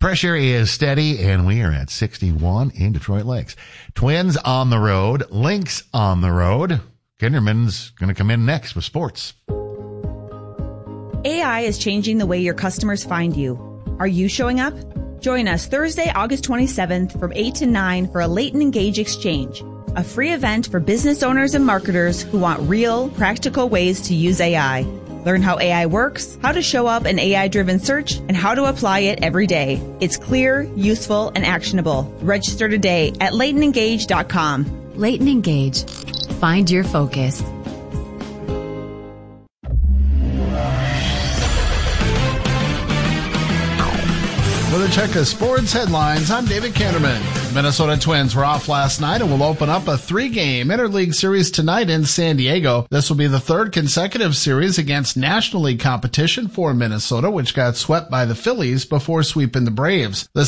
Pressure is steady, and we are at 61 in Detroit Lakes. Twins on the road, Lynx on the road. Kinderman's going to come in next with sports. AI is changing the way your customers find you. Are you showing up? Join us Thursday, August 27th from 8 to 9 for a Late and Engage Exchange, a free event for business owners and marketers who want real, practical ways to use AI. Learn how AI works, how to show up an AI-driven search, and how to apply it every day. It's clear, useful, and actionable. Register today at lateandengage.com. Late and Engage. Find your focus. With a check of sports headlines, I'm David Kinderman. Minnesota Twins were off last night and will open up a 3-game interleague series tonight in San Diego. This will be the third consecutive series against National League competition for Minnesota, which got swept by the Phillies before sweeping the Braves. The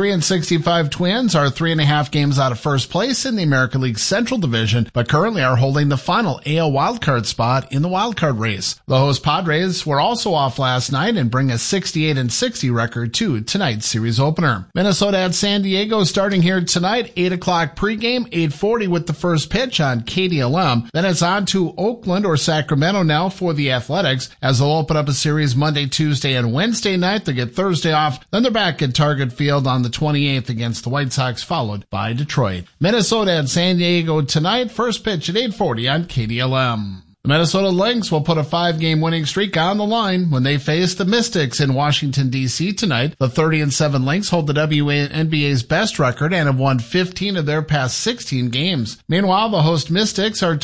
63-65 Twins are 3.5 games out of first place in the American League Central Division, but currently are holding the final AL wildcard spot in the wildcard race. The host Padres were also off last night and bring a 68-60 record to tonight's series opener. Minnesota at San Diego starting here tonight, 8 o'clock pregame, 8:40 with the first pitch on KDLM. Then it's on to Oakland or Sacramento now for the Athletics, as they'll open up a series Monday, Tuesday, and Wednesday night. They get Thursday off. Then they're back at Target Field on the 28th against the White Sox, followed by Detroit. Minnesota at San Diego tonight, first pitch at 8:40 on KDLM. The Minnesota Lynx will put a 5-game winning streak on the line when they face the Mystics in Washington, D.C. tonight. The 30-7 Lynx hold the WNBA's best record and have won 15 of their past 16 games. Meanwhile, the host Mystics are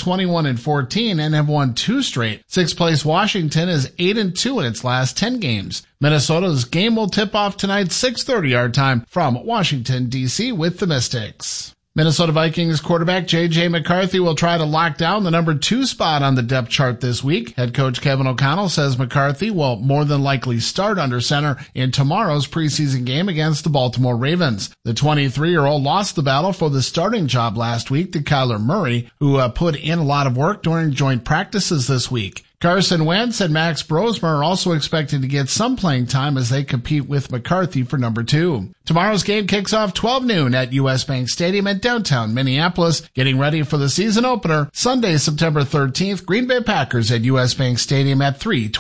21-14 and have won 2 straight. Sixth place Washington is 8-2 in its last 10 games. Minnesota's game will tip off tonight 6:30 our time from Washington, D.C. with the Mystics. Minnesota Vikings quarterback J.J. McCarthy will try to lock down the number 2 spot on the depth chart this week. Head coach Kevin O'Connell says McCarthy will more than likely start under center in tomorrow's preseason game against the Baltimore Ravens. The 23-year-old lost the battle for the starting job last week to Kyler Murray, who put in a lot of work during joint practices this week. Carson Wentz and Max Brosmer are also expected to get some playing time as they compete with McCarthy for number 2. Tomorrow's game kicks off 12 noon at U.S. Bank Stadium in downtown Minneapolis. Getting ready for the season opener, Sunday, September 13th, Green Bay Packers at U.S. Bank Stadium at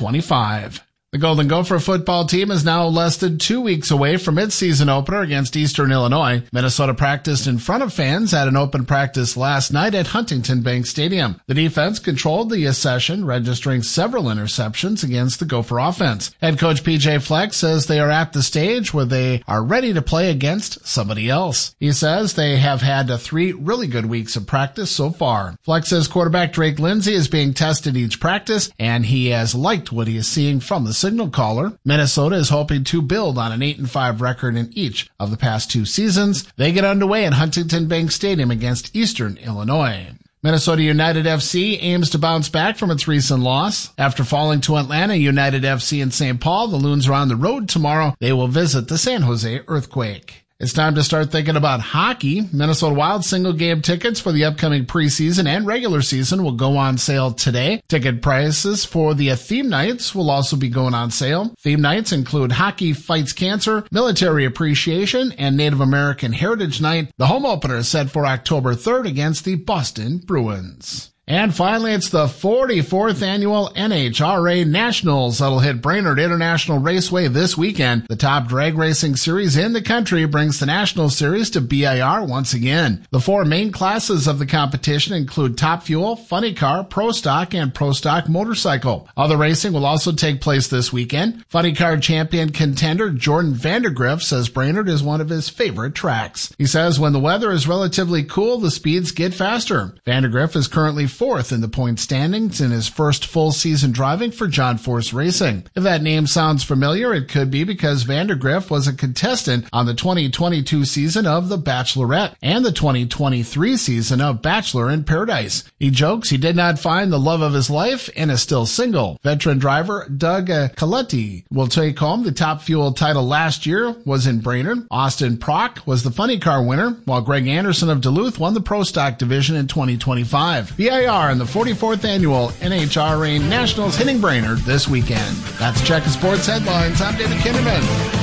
3:25. The Golden Gopher football team is now less than 2 weeks away from its season opener against Eastern Illinois. Minnesota practiced in front of fans at an open practice last night at Huntington Bank Stadium. The defense controlled the session, registering several interceptions against the Gopher offense. Head coach PJ Fleck says they are at the stage where they are ready to play against somebody else. He says they have had 3 really good weeks of practice so far. Fleck says quarterback Drake Lindsay is being tested each practice, and he has liked what he is seeing from the signal caller. Minnesota is hoping to build on an 8-5 record in each of the past 2 seasons. They get underway at Huntington Bank Stadium against Eastern Illinois. Minnesota United FC aims to bounce back from its recent loss. After falling to Atlanta United FC in St. Paul, the Loons are on the road tomorrow. They will visit the San Jose Earthquake. It's time to start thinking about hockey. Minnesota Wild single-game tickets for the upcoming preseason and regular season will go on sale today. Ticket prices for the theme nights will also be going on sale. Theme nights include Hockey Fights Cancer, Military Appreciation, and Native American Heritage Night. The home opener is set for October 3rd against the Boston Bruins. And finally, it's the 44th annual NHRA Nationals that'll hit Brainerd International Raceway this weekend. The top drag racing series in the country brings the National Series to BIR once again. The 4 main classes of the competition include Top Fuel, Funny Car, Pro Stock, and Pro Stock Motorcycle. Other racing will also take place this weekend. Funny Car champion contender Jordan Vandergriff says Brainerd is one of his favorite tracks. He says when the weather is relatively cool, the speeds get faster. Vandergriff is currently 4th in the point standings in his first full season driving for John Force Racing. If that name sounds familiar, it could be because Vandergriff was a contestant on the 2022 season of The Bachelorette and the 2023 season of Bachelor in Paradise. He jokes he did not find the love of his life and is still single. Veteran driver Doug Coletti will take home the Top Fuel title last year, was in Brainerd. Austin Prock was the Funny Car winner, while Greg Anderson of Duluth won the Pro Stock division in 2025. BIR in the 44th annual NHRA Nationals hitting Brainerd this weekend. That's Check of Sports Headlines. I'm David Kinderman.